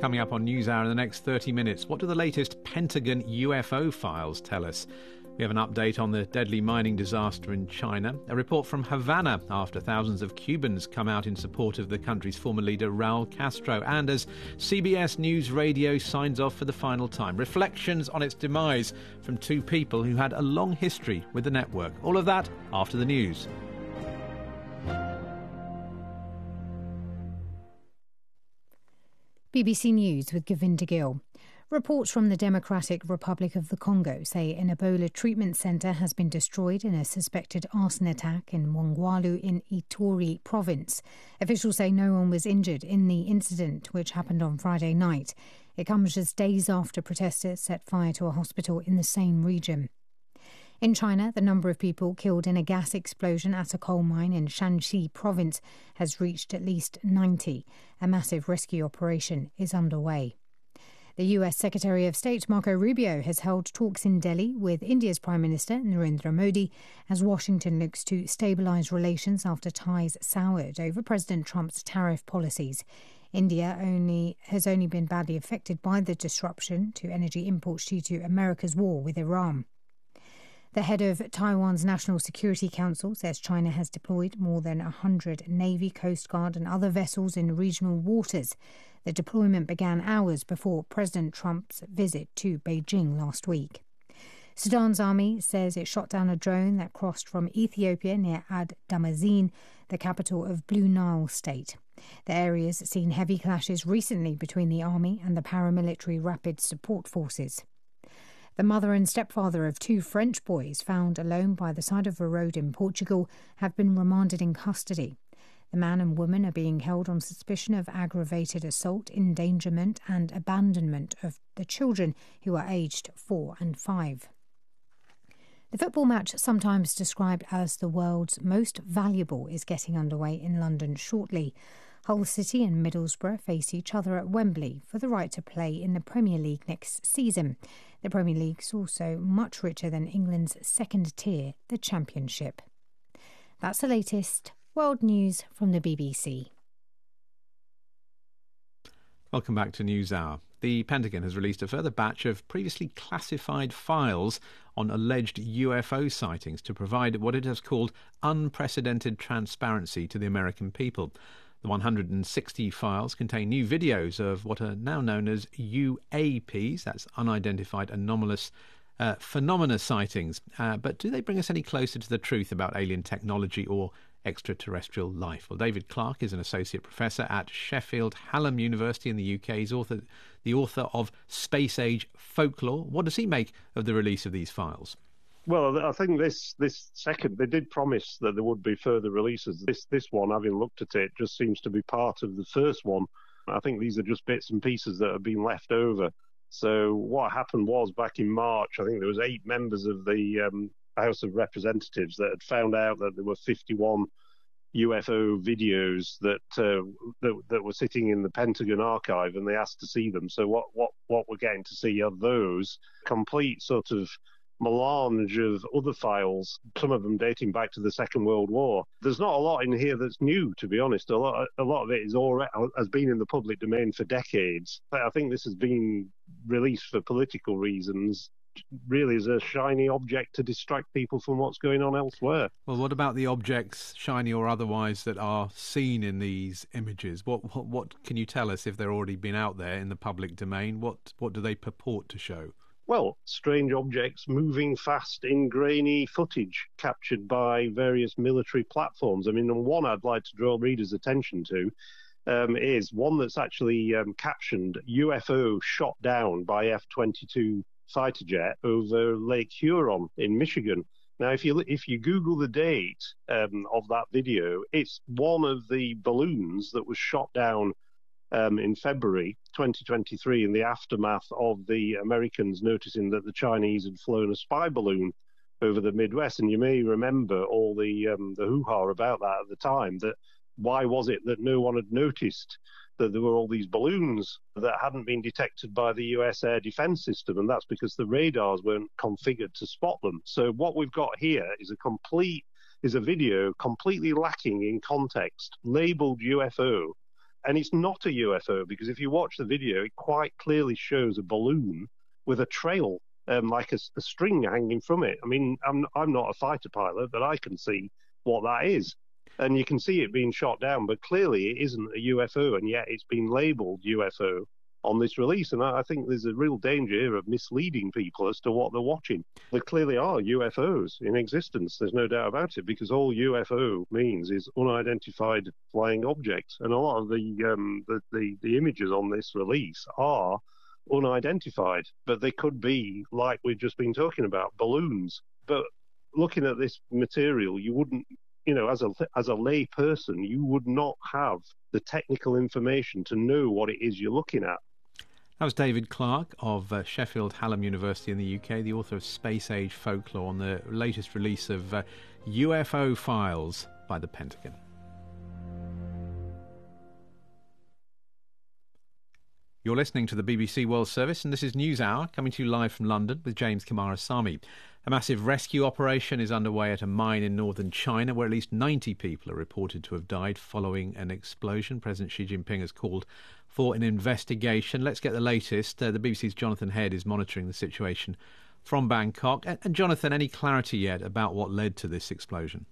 Coming up on NewsHour in the next 30 minutes, what do the latest Pentagon UFO files tell us? We have an update on the deadly mining disaster in China, a report from Havana after thousands of Cubans come out in support of the country's former leader Raul Castro, and as CBS News Radio signs off for the final time, reflections on its demise from two people who had a long history with the network. All of that after the news. BBC News with Govinda Gill. Reports from the Democratic Republic of the Congo say an Ebola treatment centre has been destroyed in a suspected arson attack in Mongwalu in Ituri province. Officials say no one was injured in the incident, which happened on Friday night. It comes just days after protesters set fire to a hospital in the same region. In China, the number of people killed in a gas explosion at a coal mine in Shanxi province has reached at least 90. A massive rescue operation is underway. The US Secretary of State Marco Rubio has held talks in Delhi with India's Prime Minister Narendra Modi as Washington looks to stabilise relations after ties soured over President Trump's tariff policies. India has only been badly affected by the disruption to energy imports due to America's war with Iran. The head of Taiwan's National Security Council says China has deployed more than 100 Navy, Coast Guard and other vessels in regional waters. The deployment began hours before President Trump's visit to Beijing last week. Sudan's army says it shot down a drone that crossed from Ethiopia near Ad Damazin, the capital of Blue Nile State. The area has seen heavy clashes recently between the army and the paramilitary Rapid Support Forces. The mother and stepfather of two French boys found alone by the side of a road in Portugal have been remanded in custody. The man and woman are being held on suspicion of aggravated assault, endangerment and abandonment of the children, who are aged 4 and 5. The football match, sometimes described as the world's most valuable, is getting underway in London shortly. Hull City and Middlesbrough face each other at Wembley for the right to play in the Premier League next season. The Premier League's also much richer than England's second tier, the Championship. That's the latest world news from the BBC. Welcome back to NewsHour. The Pentagon has released a further batch of previously classified files on alleged UFO sightings to provide what it has called unprecedented transparency to the American people. The 160 files contain new videos of what are now known as UAPs, that's unidentified anomalous phenomena sightings. But do they bring us any closer to the truth about alien technology or extraterrestrial life? Well, David Clark is an associate professor at Sheffield Hallam University in the UK. He's the author of Space Age Folklore. What does he make of the release of these files? Well, I think this second, they did promise that there would be further releases. This one, having looked at it, just seems to be part of the first one. I think these are just bits and pieces that have been left over. So what happened was, back in March, I think there was 8 members of the House of Representatives that had found out that there were 51 UFO videos that were sitting in the Pentagon archive, and they asked to see them. So what we're getting to see are those complete sort of melange of other files, some of them dating back to the Second World War. There's not a lot in here that's new, to be honest. A lot of it has been in the public domain for decades. I think this has been released for political reasons, really as a shiny object to distract people from what's going on elsewhere. Well, what about the objects, shiny or otherwise, that are seen in these images? What can you tell us if they're already been out there in the public domain? What do they purport to show? Well, strange objects moving fast in grainy footage captured by various military platforms. I mean, the one I'd like to draw readers' attention to is one that's actually captioned UFO shot down by F-22 fighter jet over Lake Huron in Michigan. Now, if you Google the date of that video, it's one of the balloons that was shot down in February 2023 in the aftermath of the Americans noticing that the Chinese had flown a spy balloon over the Midwest. And you may remember all the hoo-ha about that at the time, that why was it that no one had noticed that there were all these balloons that hadn't been detected by the US air defense system? And that's because the radars weren't configured to spot them. So what we've got here is a video completely lacking in context, labeled UFO, and it's not a UFO, because if you watch the video, it quite clearly shows a balloon with a trail, like a string hanging from it. I mean, I'm not a fighter pilot, but I can see what that is. And you can see it being shot down, but clearly it isn't a UFO, and yet it's been labelled UFO on this release. And I think there's a real danger here of misleading people as to what they're watching. There clearly are UFOs in existence, there's no doubt about it, because all UFO means is unidentified flying objects. And a lot of the images on this release are unidentified, but they could be, like we've just been talking about, balloons. But looking at this material, you wouldn't, as a lay person, you would not have the technical information to know what it is you're looking at. That was David Clarke of Sheffield Hallam University in the UK, the author of Space Age Folklore, on the latest release of UFO files by the Pentagon. You're listening to the BBC World Service, and this is News Hour, coming to you live from London with James Coomarasamy. A massive rescue operation is underway at a mine in northern China, where at least 90 people are reported to have died following an explosion. President Xi Jinping has called for an investigation. Let's get the latest. The BBC's Jonathan Head is monitoring the situation from Bangkok. And Jonathan, any clarity yet about what led to this explosion?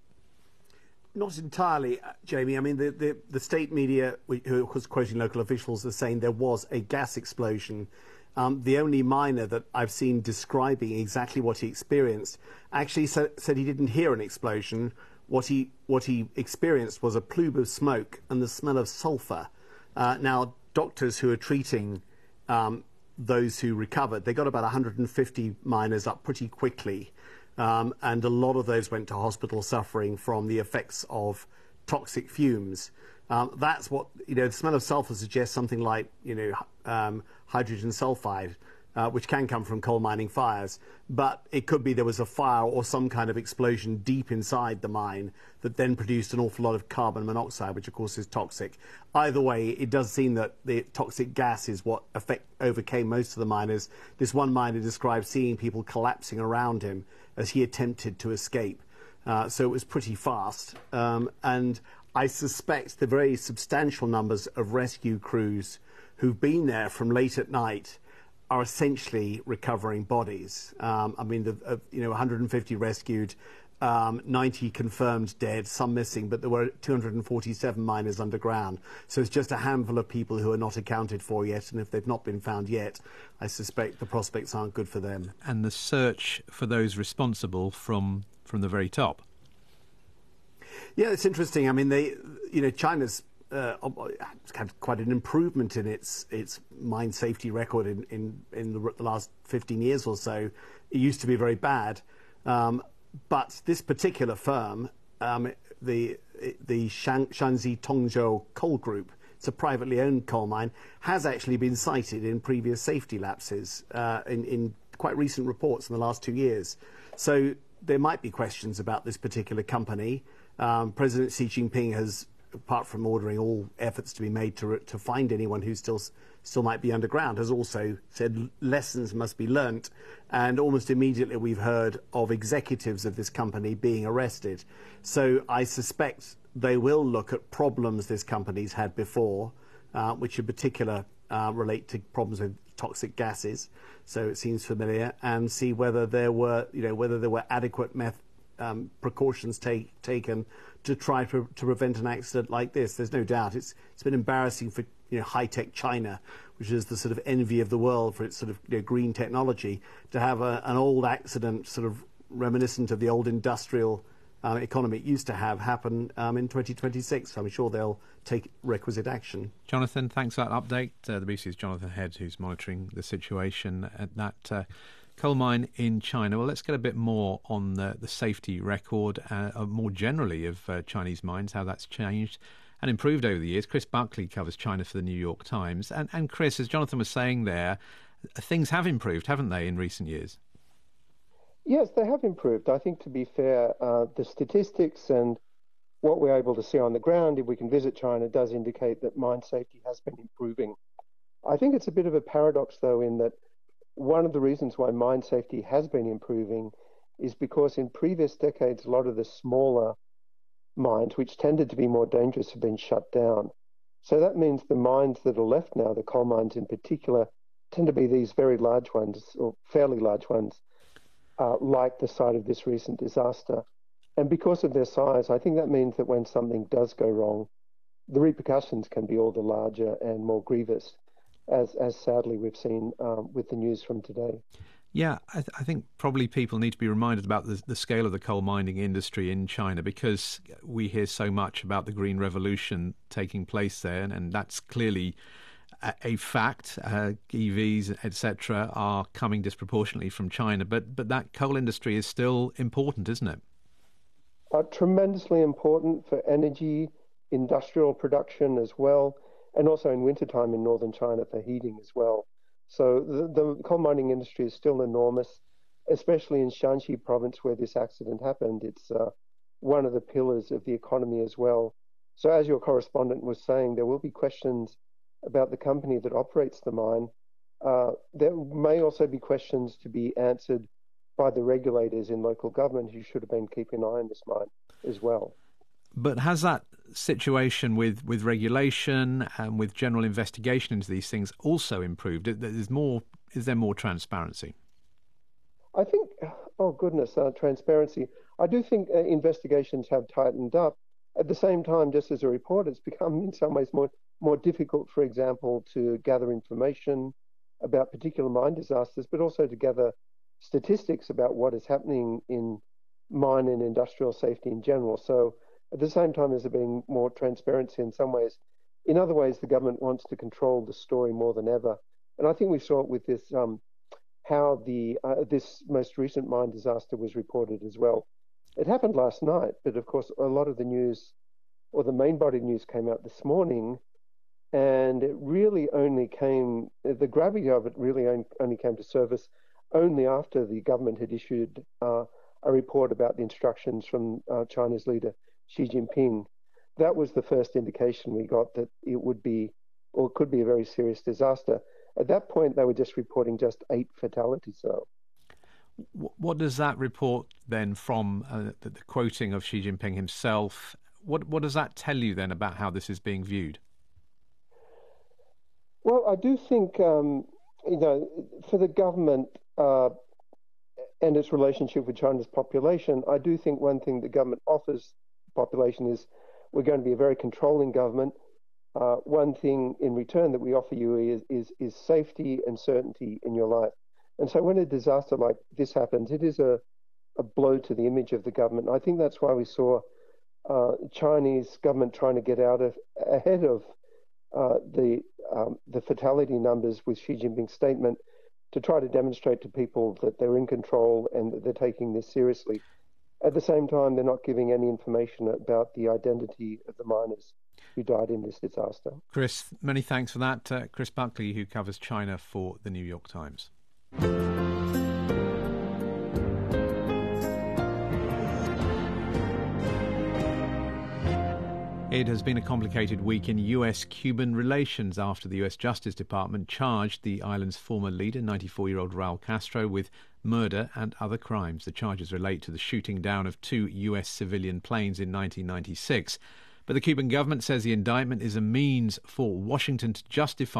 Not entirely, Jamie. I mean, the state media, who was quoting local officials, are saying there was a gas explosion. The only miner that I've seen describing exactly what he experienced actually said he didn't hear an explosion. What he experienced was a plume of smoke and the smell of sulphur. Now, doctors who are treating those who recovered, they got about 150 miners up pretty quickly. And a lot of those went to hospital suffering from the effects of toxic fumes. That's what, the smell of sulphur suggests something like, hydrogen sulfide, which can come from coal mining fires. But it could be there was a fire or some kind of explosion deep inside the mine that then produced an awful lot of carbon monoxide, which of course is toxic. Either way, it does seem that the toxic gas is what overcame most of the miners. This one miner described seeing people collapsing around him as he attempted to escape. So it was pretty fast. And I suspect the very substantial numbers of rescue crews who've been there from late at night are essentially recovering bodies. 150 rescued, 90 confirmed dead, some missing, but there were 247 miners underground. So it's just a handful of people who are not accounted for yet, and if they've not been found yet, I suspect the prospects aren't good for them. And the search for those responsible from the very top. Yeah, it's interesting. I mean, China's had quite an improvement in its mine safety record in the last 15 years or so. It used to be very bad, but this particular firm, the Shanxi Tongzhou Coal Group, it's a privately owned coal mine, has actually been cited in previous safety lapses in quite recent reports in the last 2 years. So there might be questions about this particular company. President Xi Jinping has, apart from ordering all efforts to be made to find anyone who still might be underground, has also said lessons must be learnt. And almost immediately we've heard of executives of this company being arrested. So I suspect they will look at problems this company's had before, which in particular relate to problems with toxic gases. So it seems familiar, and see whether there were adequate precautions taken to try to prevent an accident like this. There's no doubt it's been embarrassing for high-tech China, which is the sort of envy of the world for its sort of green technology, to have an old accident sort of reminiscent of the old industrial economy it used to have happen in 2026. So I'm sure they'll take requisite action. Jonathan, thanks for that update. The BBC's Jonathan Head, who's monitoring the situation at that coal mine in China. Well, let's get a bit more on the safety record, more generally, of Chinese mines, how that's changed and improved over the years. Chris Buckley covers China for the New York Times. And Chris, as Jonathan was saying there, things have improved, haven't they, in recent years? Yes, they have improved. I think, to be fair, the statistics and what we're able to see on the ground, if we can visit China, does indicate that mine safety has been improving. I think it's a bit of a paradox, though, in that one of the reasons why mine safety has been improving is because in previous decades, a lot of the smaller mines, which tended to be more dangerous, have been shut down. So that means the mines that are left now, the coal mines in particular, tend to be these very large ones, or fairly large ones, like the site of this recent disaster. And because of their size, I think that means that when something does go wrong, the repercussions can be all the larger and more grievous, as sadly we've seen with the news from today. Yeah, I think probably people need to be reminded about the scale of the coal mining industry in China, because we hear so much about the Green Revolution taking place there, and that's clearly a fact. EVs, etc., are coming disproportionately from China, but that coal industry is still important, isn't it? Tremendously important for energy, industrial production as well, and also in wintertime in northern China for heating as well. So the coal mining industry is still enormous, especially in Shanxi province where this accident happened. It's one of the pillars of the economy as well. So as your correspondent was saying, there will be questions about the company that operates the mine. There may also be questions to be answered by the regulators in local government who should have been keeping an eye on this mine as well. But has that situation with regulation and with general investigation into these things also improved? Is there more transparency? I think, transparency. I do think investigations have tightened up. At the same time, just as a reporter, it's become in some ways more difficult, for example, to gather information about particular mine disasters, but also to gather statistics about what is happening in mine and industrial safety in general. So at the same time as there being more transparency in some ways, in other ways, the government wants to control the story more than ever. And I think we saw it with this, how this most recent mine disaster was reported as well. It happened last night, but of course, a lot of the news, or the main body news, came out this morning, and it really only came, the gravity of it really only came to surface only after the government had issued a report about the instructions from China's leader, Xi Jinping. That was the first indication we got that it would be, or could be, a very serious disaster. At that point, they were just reporting just 8 fatalities, though. What does that report then, from the quoting of Xi Jinping himself, what does that tell you then about how this is being viewed? Well, I do think, for the government and its relationship with China's population, I do think one thing the government offers the population is we're going to be a very controlling government. One thing in return that we offer you is safety and certainty in your life. And so when a disaster like this happens, it is a blow to the image of the government. I think that's why we saw Chinese government trying to get ahead of the fatality numbers with Xi Jinping's statement, to try to demonstrate to people that they're in control and that they're taking this seriously. At the same time, they're not giving any information about the identity of the miners who died in this disaster. Chris, many thanks for that. Chris Buckley, who covers China for the New York Times. It has been a complicated week in US-Cuban relations after the US Justice Department charged the island's former leader, 94-year-old Raul Castro, with murder and other crimes. The charges relate to the shooting down of 2 US civilian planes in 1996. But the Cuban government says the indictment is a means for Washington to justify